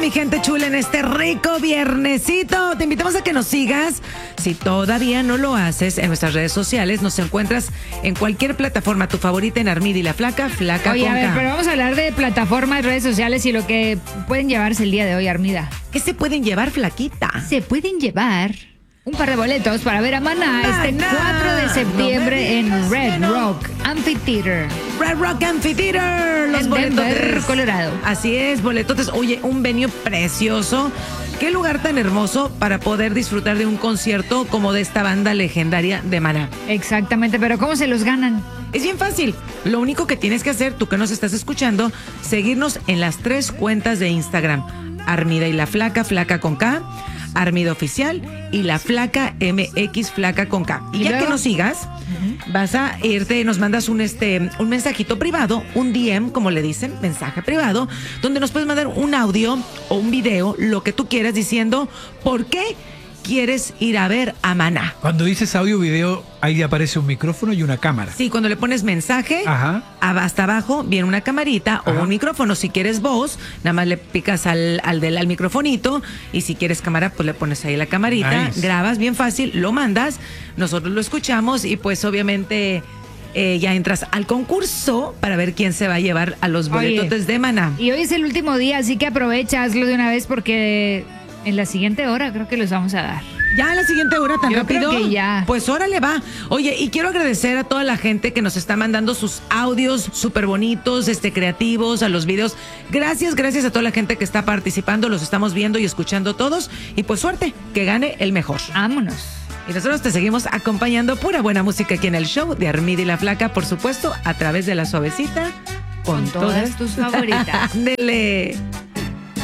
mi gente chula, en este rico viernesito. Te invitamos a que nos sigas. Si todavía no lo haces, en nuestras redes sociales nos encuentras en cualquier plataforma, tu favorita en Armida y la Flaca, Flaca Oye, con a ver, K. pero vamos a hablar de plataformas, redes sociales y lo que pueden llevarse el día de hoy, Armida. ¿Qué se pueden llevar, Flaquita? Se pueden llevar un par de boletos para ver a Maná este 4 de septiembre en Red Rock Amphitheater. Red Rock Amphitheater. Los En boletotes. Denver, Colorado. Así es, boletotes. Oye, un venue precioso. Qué lugar tan hermoso para poder disfrutar de un concierto como de esta banda legendaria de Maná. Exactamente, pero ¿cómo se los ganan? Es bien fácil. Lo único que tienes que hacer, tú que nos estás escuchando, seguirnos en las 3 cuentas de Instagram. Armida y la Flaca, Flaca con K, Armida Oficial y la Flaca MX, Flaca con K. Y ¿Y ya luego? que nos sigas, vas a irte, nos mandas un mensajito privado, un DM, como le dicen, mensaje privado, donde nos puedes mandar un audio o un video, lo que tú quieras, diciendo por qué quieres ir a ver a Maná. Cuando dices audio video, ahí aparece un micrófono y una cámara. Sí, cuando le pones mensaje, Ajá. hasta abajo viene una camarita o Ajá. un micrófono. Si quieres voz, nada más le picas al microfonito, y si quieres cámara, pues le pones ahí la camarita, Nice. grabas bien fácil, lo mandas, nosotros lo escuchamos y pues obviamente ya entras al concurso para ver quién se va a llevar a los Oye. boletotes de Maná. Y hoy es el último día, así que aprovecha, hazlo de una vez porque en la siguiente hora creo que los vamos a dar. Ya a la siguiente hora, tan Yo rápido. creo que ya. Pues órale, va. Oye, y quiero agradecer a toda la gente que nos está mandando sus audios súper bonitos, creativos, a los videos. Gracias a toda la gente que está participando. Los estamos viendo y escuchando todos. Y pues suerte, que gane el mejor. Vámonos. Y nosotros te seguimos acompañando pura buena música aquí en el show de Armida y la Flaca, por supuesto, a través de la suavecita. Con todas tus favoritas. Ándele.